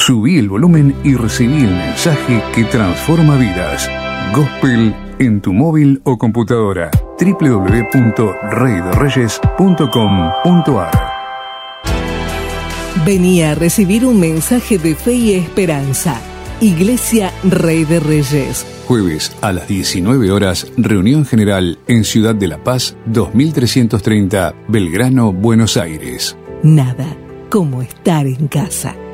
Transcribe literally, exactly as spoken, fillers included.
Subí el volumen y recibí el mensaje que transforma vidas. Gospel en tu móvil o computadora. doble u doble u doble u punto rey de reyes punto com punto a r. Venía a recibir un mensaje de fe y esperanza. Iglesia Rey de Reyes. Jueves a las diecinueve horas, reunión general en Ciudad de La Paz, dos mil trescientos treinta, Belgrano, Buenos Aires. Nada como estar en casa.